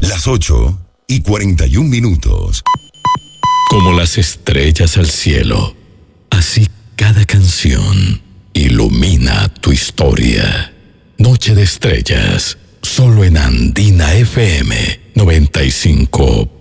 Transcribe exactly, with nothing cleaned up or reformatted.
Las ocho y cuarenta y un minutos. Como las estrellas al cielo, así cada canción ilumina tu historia. Noche de Estrellas, solo en Andina F M noventa y cinco